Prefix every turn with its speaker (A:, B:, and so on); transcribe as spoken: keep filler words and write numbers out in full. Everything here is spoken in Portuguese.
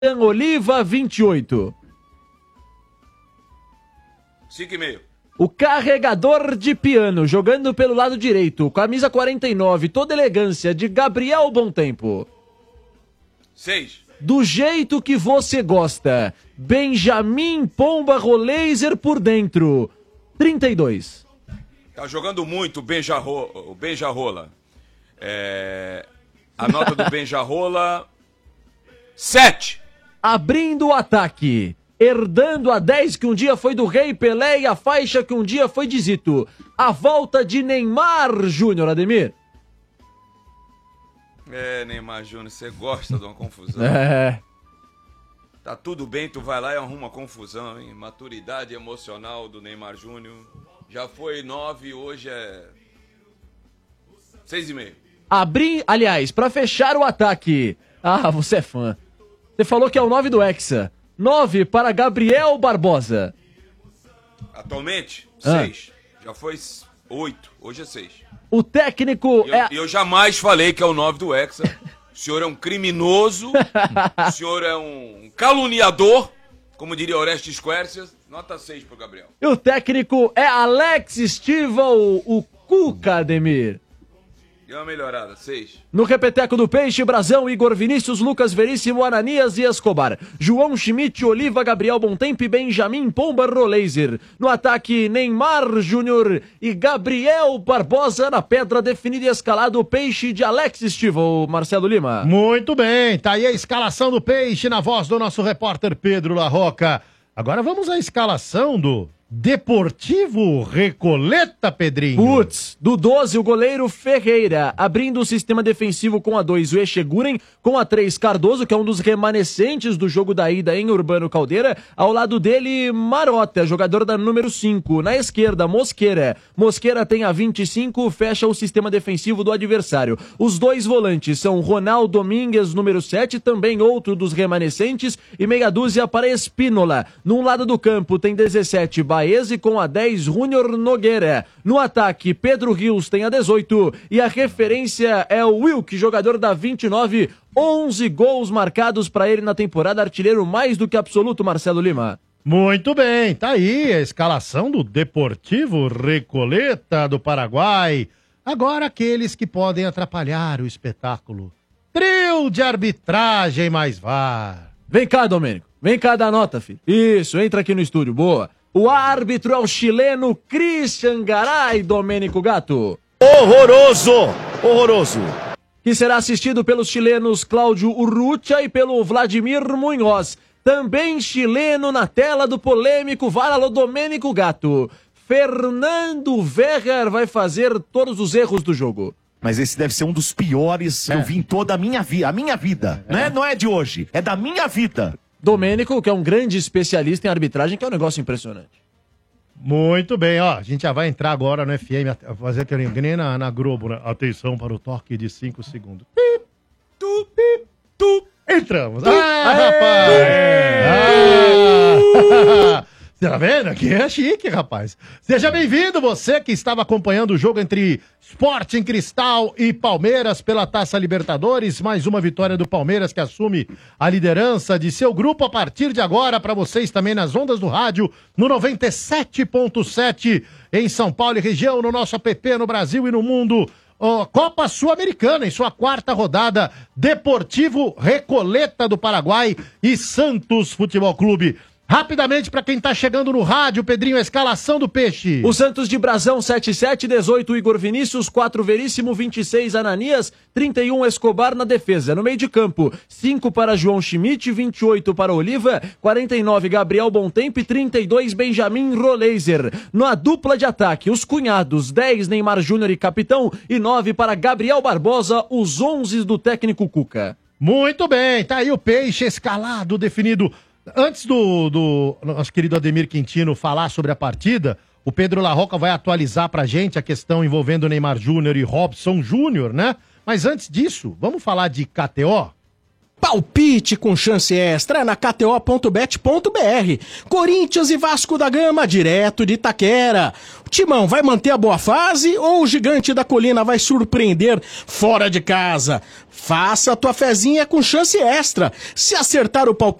A: Oliva, vinte e oito.
B: cinco e meio.
A: O carregador de piano, jogando pelo lado direito, camisa quarenta e nove, toda elegância, de Gabriel Bontempo.
B: seis.
A: Do jeito que você gosta, Benjamin Pomba Roleiser por dentro, trinta e dois.
B: Tá jogando muito o Benjarro, o Benjarrola. É... A nota do Benjarrola, sete.
A: Abrindo o ataque, herdando a dez que um dia foi do Rei Pelé e a faixa que um dia foi de Zito. A volta de Neymar Júnior, Ademir.
B: É, Neymar Júnior, você gosta de uma confusão.
A: É.
B: Tá tudo bem, tu vai lá e arruma confusão, hein? Maturidade emocional do Neymar Júnior. Já foi nove, hoje é seis e meio.
A: Abrir, aliás, pra fechar o ataque. Ah, você é fã. Você falou que é o nove do Hexa. nove para Gabriel Barbosa.
B: Atualmente,
A: Ah.
B: seis. Já foi oito, hoje é seis.
A: O técnico
B: Eu,
A: é...
B: eu jamais falei que é o nove do Hexa. O senhor é um criminoso, o senhor é um caluniador, como diria Orestes Quercias. Nota seis pro Gabriel.
A: E o técnico é Alex Stival, o Cuca, Ademir.
B: Deu uma melhorada, seis.
A: No repeteco do Peixe, Brazão, Igor Vinícius, Lucas Veríssimo, Ananias e Escobar. João Schmidt, Oliva, Gabriel Bontempo e Benjamin Pomba Roleiser. No ataque, Neymar Júnior e Gabriel Barbosa. Na pedra, definido e escalado o Peixe de Alex Stival, Marcelo Lima.
C: Muito bem, tá aí a escalação do Peixe na voz do nosso repórter Pedro Larroca. Agora vamos à escalação do Deportivo Recoleta, Pedrinho.
A: Putz, do doze, o goleiro Ferreira, abrindo o sistema defensivo com a dois, o Echeguren, com a três, Cardoso, que é um dos remanescentes do jogo da ida em Urbano Caldeira, ao lado dele, Marota, jogador da número cinco, na esquerda, Mosqueira, Mosqueira tem a vinte e cinco, fecha o sistema defensivo do adversário. Os dois volantes são Ronaldo Domingues, número sete, também outro dos remanescentes, e meia dúzia para Espínola. Num lado do campo tem dezessete, Baese com a dez, Júnior Nogueira. No ataque, Pedro Rios tem a dezoito e a referência é o Wilk, jogador da vinte e nove, onze gols marcados para ele na temporada, artilheiro mais do que absoluto, Marcelo Lima.
C: Muito bem, tá aí a escalação do Deportivo Recoleta do Paraguai. Agora aqueles que podem atrapalhar o espetáculo. Trio de arbitragem mais V A R.
A: Vem cá, Domênico. Vem cá dar nota, filho. Isso, entra aqui no estúdio, boa. O árbitro é o chileno Christian Garay, Domênico Gato.
D: Horroroso! Horroroso!
A: Que será assistido pelos chilenos Cláudio Urrutia e pelo Vladimir Munhoz. Também chileno na tela do polêmico V A R, alô Domênico Gato. Fernando Werrer vai fazer todos os erros do jogo.
D: Mas esse deve ser um dos piores que
A: É.
D: eu vi em toda a minha vida. A minha vida. É. Não, é, não é de hoje, é da minha vida.
A: Domênico, que é um grande especialista em arbitragem, que é um negócio impressionante.
C: Muito bem, ó. A gente já vai entrar agora no F M, fazer aquele que nem na, na Globo, né? Atenção para o toque de cinco segundos. Pip, tu, pip, tu. Entramos. Ah, rapaz! Ah, tá vendo? Aqui é chique, rapaz. Seja bem-vindo, você que estava acompanhando o jogo entre Sporting Cristal e Palmeiras pela Taça Libertadores. Mais uma vitória do Palmeiras que assume a liderança de seu grupo a partir de agora. Para vocês também nas ondas do rádio, no noventa e sete ponto sete em São Paulo e região, no nosso app no Brasil e no mundo. Oh, Copa Sul-Americana, em sua quarta rodada, Deportivo Recoleta do Paraguai e Santos Futebol Clube. Rapidamente, para quem tá chegando no rádio, Pedrinho, a escalação do Peixe.
A: O Santos de Brasão, sete sete, dezoito, Igor Vinícius, quatro, Veríssimo, vinte e seis, Ananias, trinta e um, Escobar na defesa. No meio de campo, cinco para João Schmidt, vinte e oito para Oliva, quarenta e nove, Gabriel Bontempo e trinta e dois, Benjamin Roleiser. Na dupla de ataque, os cunhados, dez, Neymar Júnior e capitão, e nove para Gabriel Barbosa, os onze do técnico Cuca.
C: Muito bem, tá aí o Peixe escalado, definido. Antes do, do nosso querido Ademir Quintino falar sobre a partida, o Pedro Larroca vai atualizar pra gente a questão envolvendo Neymar Júnior e Robson Júnior, né? Mas antes disso, vamos falar de K T O?
E: Palpite com chance extra na K T O ponto bet ponto B R. Corinthians e Vasco da Gama, direto de Itaquera. O Timão vai manter a boa fase ou o Gigante da Colina vai surpreender fora de casa? Faça a tua fezinha com chance extra. Se acertar o palpite